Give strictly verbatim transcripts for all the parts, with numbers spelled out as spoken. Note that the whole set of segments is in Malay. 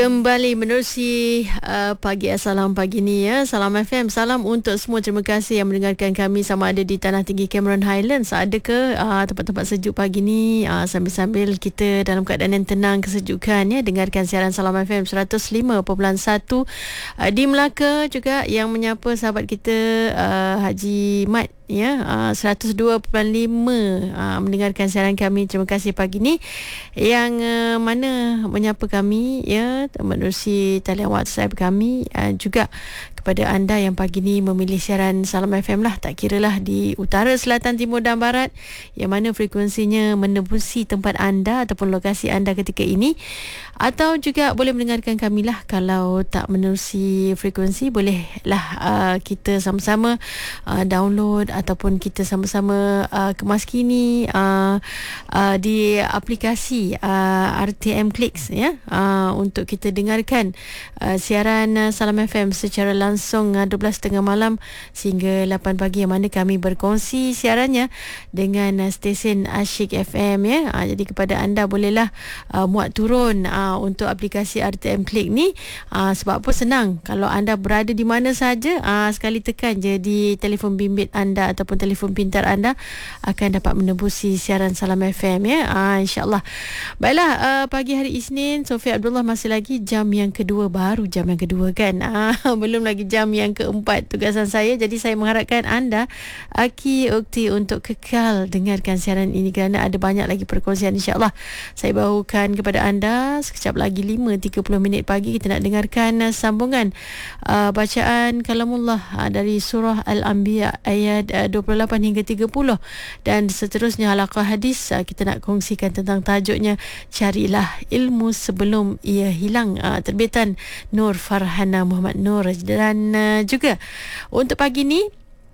Kembali menerusi uh, pagi Salam pagi ni ya. Salam F M. Salam untuk semua. Terima kasih yang mendengarkan kami sama ada di Tanah Tinggi Cameron Highlands. Ada ke uh, tempat-tempat sejuk pagi ni uh, sambil-sambil kita dalam keadaan yang tenang, kesejukan ya. Dengarkan siaran Salam F M seratus lima perpuluhan satu uh, di Melaka juga, yang menyapa sahabat kita uh, Haji Mat ya, uh, seratus dua perpuluhan lima uh, mendengarkan siaran kami. Terima kasih pagi ni yang uh, mana menyapa kami ya menerusi talian WhatsApp kami, uh, juga kepada anda yang pagi ni memilih siaran Salam F M lah, tak kiralah di utara, selatan, timur dan barat, yang mana frekuensinya menembusi tempat anda ataupun lokasi anda ketika ini, atau juga boleh mendengarkan kami lah kalau tak menerusi frekuensi, bolehlah uh, kita sama-sama uh, download ataupun kita sama-sama uh, kemaskini uh, uh, di aplikasi uh, R T M Clicks ya, uh, untuk kita dengarkan uh, siaran uh, Salam F M secara langsung uh, dua belas tiga puluh malam sehingga lapan pagi, yang mana kami berkongsi siarannya dengan uh, stesen Asyik F M ya. Uh, jadi kepada anda bolehlah uh, muat turun uh, untuk aplikasi R T M Click ni, uh, sebab apa, senang. Kalau anda berada di mana saja, uh, sekali tekan je di telefon bimbit anda ataupun telefon pintar anda, akan dapat menembusi siaran Salam F M ya. Uh, InsyaAllah. Baiklah, uh, pagi hari Isnin, Sofia Abdullah masih lagi jam yang kedua, baru jam yang kedua kan, uh, belum lagi jam yang keempat tugasan saya. Jadi saya mengharapkan anda aki ukti untuk kekal dengarkan siaran ini, kerana ada banyak lagi perkongsian insyaAllah saya bawakan kepada anda. Sekejap lagi lima tiga puluh minit pagi kita nak dengarkan uh, sambungan uh, bacaan kalamullah uh, dari surah Al-Anbiya ayat uh, dua puluh lapan hingga tiga puluh, dan seterusnya halaqah hadis. uh, kita nak kongsikan tentang tajuknya Carilah Ilmu Sebelum Ia Hilang, uh, terbitan Nur Farhana Muhammad Nur. Dan uh, juga untuk pagi ni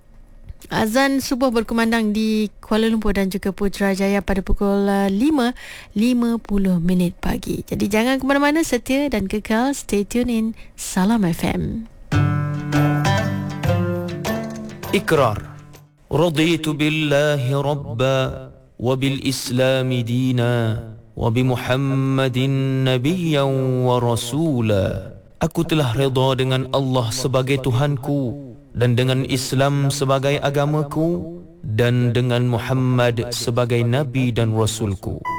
azan subuh berkumandang di Kuala Lumpur dan juga Putrajaya pada pukul uh, lima lima puluh minit pagi. Jadi jangan ke mana-mana, setia dan kekal stay tune in Salam F M. Ikrar. Raditu billahi rabba wa bil islami dina wa bi Muhammadin nabiyyan wa rasula. Aku telah redha dengan Allah sebagai Tuhanku, dan dengan Islam sebagai agamaku, dan dengan Muhammad sebagai Nabi dan Rasulku.